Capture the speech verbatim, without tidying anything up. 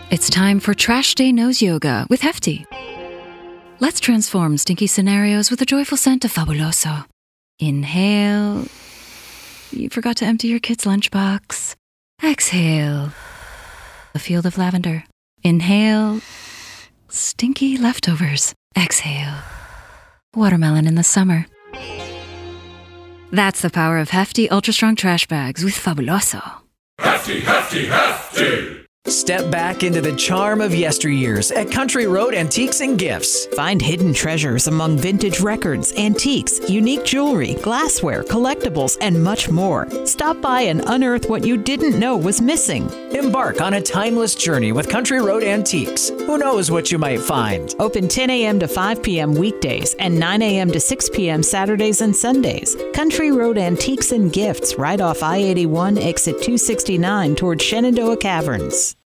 It's time for Trash Day Nose Yoga with Hefty. Let's transform stinky scenarios with the joyful scent of Fabuloso. Inhale. You forgot to empty your kid's lunchbox. Exhale. A field of lavender. Inhale. Stinky leftovers. Exhale. Watermelon in the summer. That's the power of Hefty Ultra Strong Trash Bags with Fabuloso. Hefty, hefty, hefty! Step back into the charm of yesteryears at Country Road Antiques and Gifts. Find hidden treasures among vintage records, antiques, unique jewelry, glassware, collectibles, and much more. Stop by and unearth what you didn't know was missing. Embark on a timeless journey with Country Road Antiques. Who knows what you might find? Open ten a.m. to five p.m. weekdays and nine a.m. to six p.m. Saturdays and Sundays. Country Road Antiques and Gifts, right off I eighty-one, exit two sixty-nine toward Shenandoah Caverns.